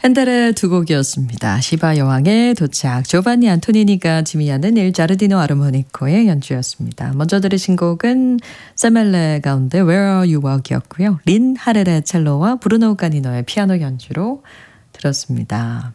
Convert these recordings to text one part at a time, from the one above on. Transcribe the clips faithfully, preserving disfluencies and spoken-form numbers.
한 달에 두 곡이었습니다. 시바 여왕의 도착, 조반니 안토니니가 지휘하는 일 자르디노 아르모니코의 연주였습니다. 먼저 들으신 곡은 세멜레 가운데 Where Are You Walk이었고요. 린 하레레 첼로와 브루노 가니노의 피아노 연주로 들었습니다.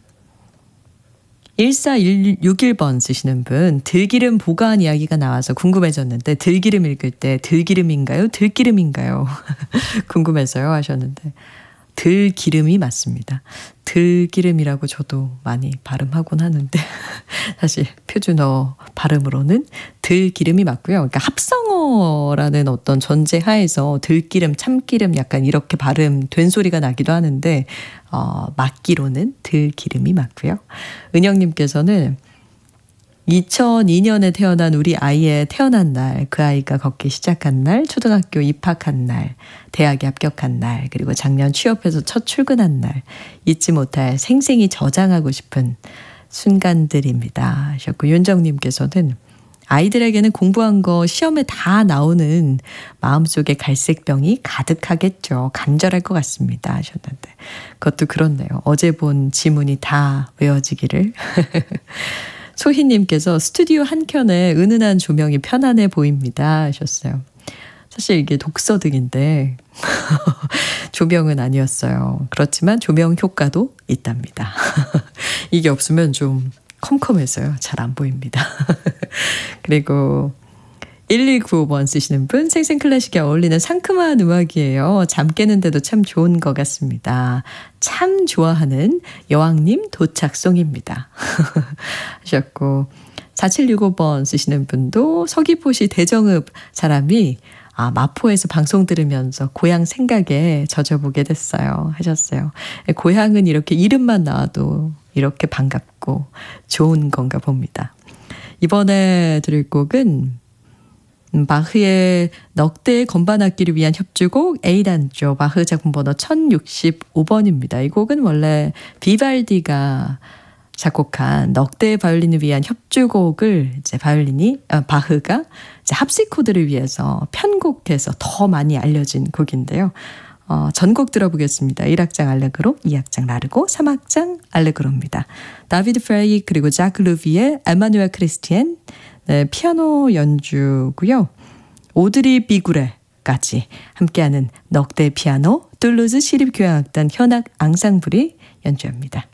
일사육일 번 쓰시는 분, 들기름 보관 이야기가 나와서 궁금해졌는데 들기름 읽을 때 들기름인가요? 들기름인가요? 궁금해서요 하셨는데 들기름이 맞습니다. 들기름이라고 저도 많이 발음하곤 하는데 사실 표준어 발음으로는 들기름이 맞고요. 그러니까 합성어라는 어떤 전제 하에서 들기름, 참기름 약간 이렇게 발음된 소리가 나기도 하는데 어, 맞기로는 들기름이 맞고요. 은영님께서는 이천이 년에 태어난 우리 아이의 태어난 날, 그 아이가 걷기 시작한 날, 초등학교 입학한 날, 대학에 합격한 날, 그리고 작년 취업해서 첫 출근한 날, 잊지 못할 생생히 저장하고 싶은 순간들입니다 하셨고, 윤정님께서는 아이들에게는 공부한 거 시험에 다 나오는 마음속에 갈색병이 가득하겠죠. 간절할 것 같습니다 하셨는데 그것도 그렇네요. 어제 본 지문이 다 외워지기를. 소희님께서 스튜디오 한켠에 은은한 조명이 편안해 보입니다 하셨어요. 사실 이게 독서등인데 조명은 아니었어요. 그렇지만 조명 효과도 있답니다. 이게 없으면 좀 컴컴해서요. 잘 안 보입니다. 그리고 일일구오 번 쓰시는 분, 생생클래식에 어울리는 상큼한 음악이에요. 잠 깨는데도 참 좋은 것 같습니다. 참 좋아하는 여왕님 도착송입니다 하셨고, 사칠육오 번 쓰시는 분도 서귀포시 대정읍 사람이 아, 마포에서 방송 들으면서 고향 생각에 젖어보게 됐어요 하셨어요. 고향은 이렇게 이름만 나와도 이렇게 반갑고 좋은 건가 봅니다. 이번에 들을 곡은 바흐의 넉대 건반악기를 위한 협주곡 A단조, 바흐 작품 번호 천육십오 번입니다. 이 곡은 원래 비발디가 작곡한 넉대 바이올린을 위한 협주곡을 이제 바이올린이 아, 바흐가 이제 합시코드를 위해서 편곡해서 더 많이 알려진 곡인데요. 어, 전곡 들어보겠습니다. 일 악장 알레그로, 이 악장 라르고, 삼 악장 알레그로입니다. 다비드 프레이 그리고 자크 루비의 에마누엘 크리스티엔 네, 피아노 연주고요. 오드리 비구레까지 함께하는 넉대 피아노 툴루즈 시립교향악단 현악 앙상블이 연주합니다.